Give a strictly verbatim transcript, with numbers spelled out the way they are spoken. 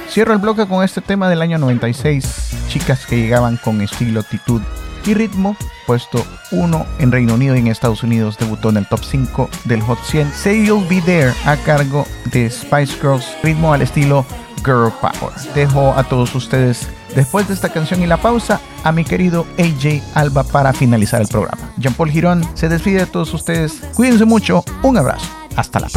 Cierro el bloque con este tema del año noventa y seis, chicas que llegaban con estilo, actitud y ritmo. Puesto uno en Reino Unido y en Estados Unidos, debutó en el top cinco del Hot cien. Say You'll Be There, a cargo de Spice Girls, ritmo al estilo Girl Power. Dejo a todos ustedes, después de esta canción y la pausa, a mi querido A J Alba para finalizar el programa. Jean Paul Girón se despide de todos ustedes. Cuídense mucho, un abrazo, hasta la próxima.